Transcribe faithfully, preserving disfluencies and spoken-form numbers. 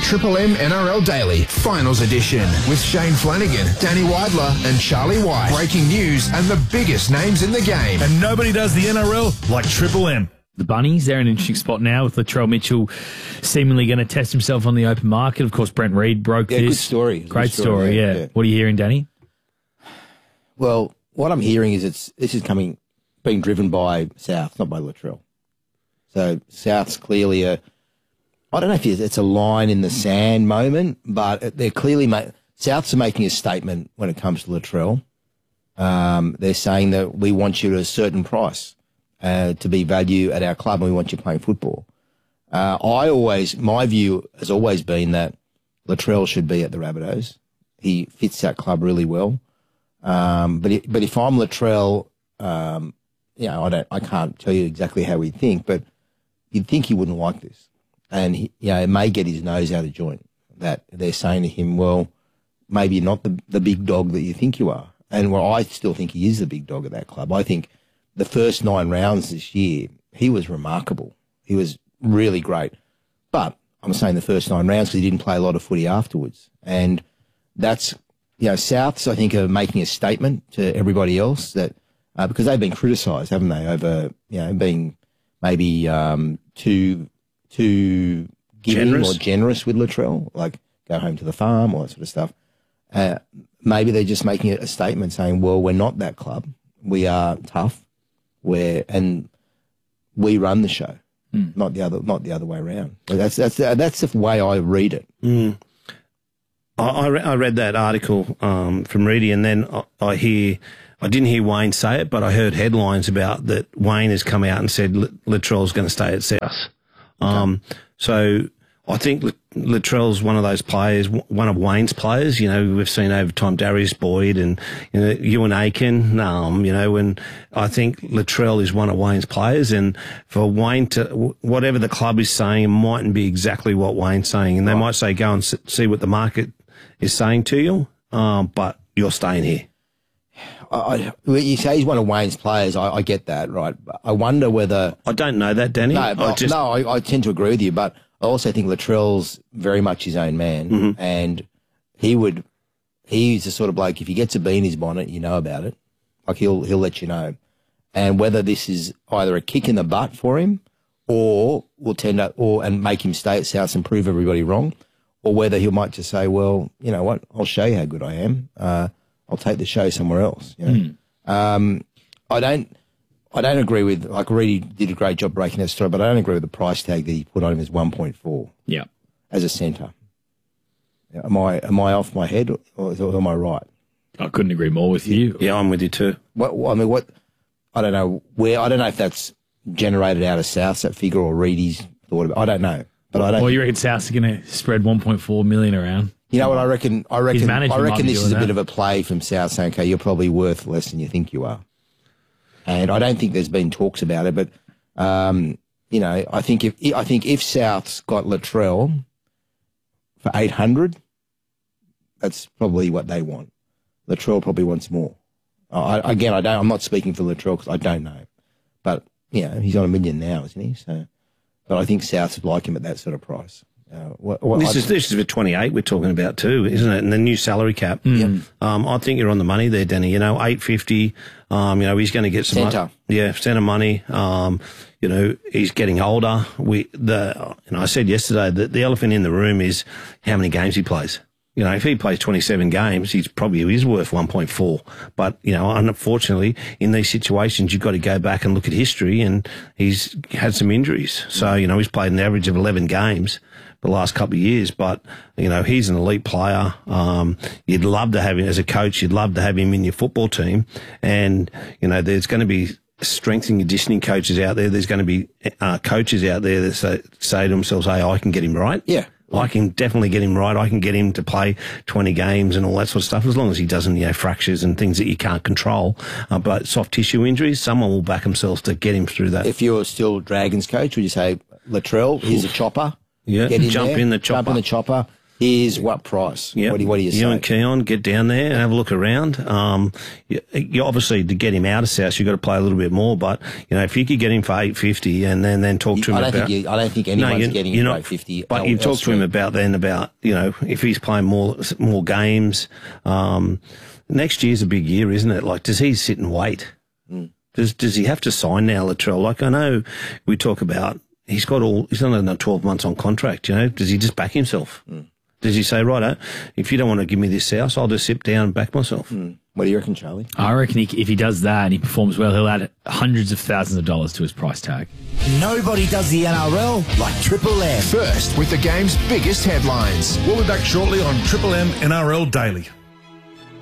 Triple M N R L Daily, Finals Edition, with Shane Flanagan, Danny Weidler and Charlie White. Breaking news and the biggest names in the game. And nobody does the N R L like Triple M. The Bunnies, they're in an interesting spot now with Latrell Mitchell seemingly going to test himself on the open market. Of course, Brent Reid broke yeah, this. Good story. Great good story, story yeah. yeah. What are you hearing, Danny? Well, what I'm hearing is it's this is coming, being driven by South, not by Latrell. So South's clearly a, I don't know if it's a line in the sand moment, but they're clearly, ma- South's making a statement when it comes to Latrell. Um, they're saying that we want you at a certain price. Uh, to be value at our club, and we want you playing football. Uh, I always, my view has always been that Latrell should be at the Rabbitohs. He fits that club really well. Um, but it, but if I'm Latrell, um, you know, I don't, I can't tell you exactly how we think, but you'd think he wouldn't like this, and he, you know, it may get his nose out of joint. That they're saying to him, well, maybe you're not the the big dog that you think you are, and well, I still think he is the big dog at that club. I think. The first nine rounds this year, he was remarkable. He was really great. But I'm saying the first nine rounds because he didn't play a lot of footy afterwards. And that's, you know, Souths, I think, are making a statement to everybody else that, uh, because they've been criticised, haven't they, over, you know, being maybe um, too, too giving generous. or generous with Latrell, like go home to the farm, all that sort of stuff. Uh, maybe they're just making a statement saying, well, we're not that club. We are tough. Where and we run the show, mm. not the other, not the other way around. That's that's that's the way I read it. Mm. I I, re- I read that article um, from Reedy, and then I, I hear I didn't hear Wayne say it, but I heard headlines about that Wayne has come out and said Latrell's going to stay at South. Um, okay. So I think Latrell's one of those players, one of Wayne's players. You know, we've seen over time Darius Boyd and, you know, Ewan Aiken, um, you know, and I think Latrell is one of Wayne's players. And for Wayne to, whatever the club is saying, it mightn't be exactly what Wayne's saying. And they right. might say, go and see what the market is saying to you, um, but you're staying here. I, you say he's one of Wayne's players. I, I get that, right? I wonder whether I don't know that, Danny. No, I just... no, I, I tend to agree with you, but I also think Latrell's very much his own man, mm-hmm. and he would. He's the sort of bloke. If he gets a bee in his bonnet, you know about it. Like he'll he'll let you know, and whether this is either a kick in the butt for him, or will tend to, or and make him stay at South and prove everybody wrong, or whether he might just say, well, you know what, I'll show you how good I am. Uh, I'll take the show somewhere else. You know? mm. um, I don't, I don't agree with, like, Reedy did a great job breaking that story, but I don't agree with the price tag that he put on him as one point four. Yeah. As a centre. Am I, am I off my head or, or am I right? I couldn't agree more with you. Yeah, I'm with you too. What, I mean, what, I don't know where, I don't know if that's generated out of South, that figure, or Reedy's thought about it. I don't know. But I don't. Well, you reckon South's going to spread one point four million around? You know what I reckon? I reckon. I reckon this is a that. bit of a play from South, saying, "Okay, you're probably worth less than you think you are." And I don't think there's been talks about it, but um, you know, I think if I think if South's got Latrell for eight hundred, that's probably what they want. Latrell probably wants more. I, again, I don't. I'm not speaking for Latrell because I don't know, but you know, he's on a million now, isn't he? So, but I think South would like him at that sort of price. Uh, what, what, this I, is this is for twenty-eight we're talking about too, isn't it? And the new salary cap. Mm. Um, I think you're on the money there, Danny. You know, eight fifty. Um, you know, he's going to get some centre. Mo- yeah, centre money. Um, you know, he's getting older. We the you know, I said yesterday that the elephant in the room is how many games he plays. You know, if he plays twenty-seven games, he's probably is worth one point four. But, you know, unfortunately, in these situations, you've got to go back and look at history, and he's had some injuries. So, you know, he's played an average of eleven games the last couple of years. But, you know, he's an elite player. Um, you'd love to have him as a coach. You'd love to have him in your football team. And, you know, there's going to be strength and conditioning coaches out there. There's going to be uh, coaches out there that say, say to themselves, hey, I can get him right. Yeah. I can definitely get him right. I can get him to play twenty games and all that sort of stuff, as long as he doesn't, you know, fractures and things that you can't control. Uh, but soft tissue injuries, someone will back themselves to get him through that. If you're still Dragons coach, would you say, Latrell, here's a chopper? Yeah, get in jump there, in the chopper. Jump in the chopper. Is what price? Yeah. What do, what do you say? You and Keon get down there and have a look around. Um, you, you obviously to get him out of South, you've got to play a little bit more. But you know, if you could get him for eight fifty and then then talk to him I don't about, think you, I don't think anyone's you're- getting you're him for not- eight fifty. But you talk to him about then about you know if he's playing more more games. Um, next year's a big year, isn't it? Like, does he sit and wait? Mm. Does does he have to sign now, Latrell? Like, I know we talk about he's got all he's only done twelve months on contract. You know, does he just back himself? Mm. Does he say, righto, if you don't want to give me this house, I'll just sit down and back myself? Mm. What do you reckon, Charlie? I reckon he, if he does that and he performs well, he'll add hundreds of thousands of dollars to his price tag. Nobody does the N R L like Triple M. First with the game's biggest headlines. We'll be back shortly on Triple M N R L Daily.